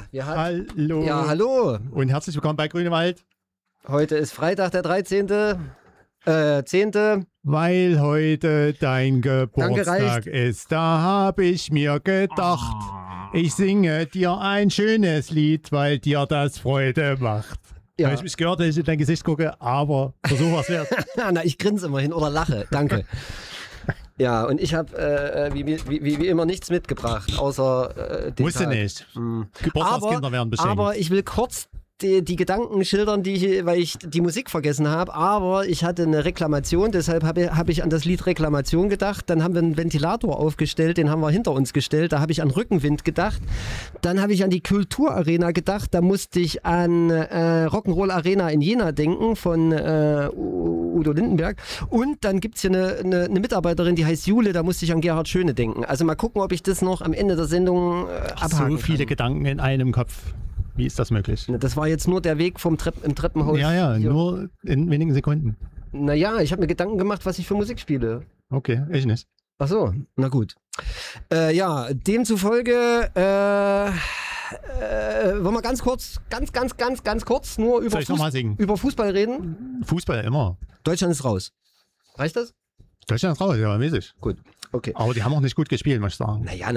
Hallo. Ja, hallo. Und herzlich willkommen bei Grünewald. Heute ist Freitag, der 10. Weil heute dein Geburtstag reicht. ist, da habe ich mir gedacht, ich singe dir ein schönes Lied, weil dir das Freude macht. Ja. Habe ich mich gehört, dass ich in dein Gesicht gucke, aber versuch was wert. Na, ich grinse immerhin oder lache. Danke. Ja, und ich habe wie immer nichts mitgebracht, außer den Musste Tag. nicht. Geburtstagskinder werden beschenkt. Aber ich will kurz die Gedanken schildern, weil ich die Musik vergessen habe, aber ich hatte eine Reklamation, deshalb hab ich an das Lied Reklamation gedacht. Dann haben wir einen Ventilator aufgestellt, den haben wir hinter uns gestellt, da habe ich an Rückenwind gedacht. Dann habe ich an die Kulturarena gedacht, da musste ich an Rock'n'Roll Arena in Jena denken von Udo Lindenberg. Und dann gibt es hier eine Mitarbeiterin, die heißt Jule, da musste ich an Gerhard Schöne denken. Also mal gucken, ob ich das noch am Ende der Sendung abhaken so viele kann. Gedanken in einem Kopf. Wie ist das möglich? Das war jetzt nur der Weg im Treppenhaus. Ja, hier. nur in wenigen Sekunden. Naja, ich habe mir Gedanken gemacht, was ich für Musik spiele. Okay, ich nicht. Ach so, na gut. Demzufolge wollen wir ganz kurz nur Soll ich noch mal singen? über Fußball reden. Fußball immer. Deutschland ist raus. Reicht das? Deutschland ist raus, ja, mäßig. Gut, okay. Aber die haben auch nicht gut gespielt, muss ich sagen. Naja,